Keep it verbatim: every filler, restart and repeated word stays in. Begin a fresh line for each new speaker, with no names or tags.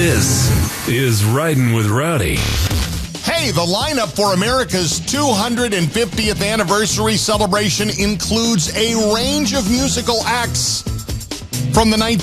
This is Riding with Rowdy.
Hey, the lineup for America's two hundred fiftieth anniversary celebration includes a range of musical acts from the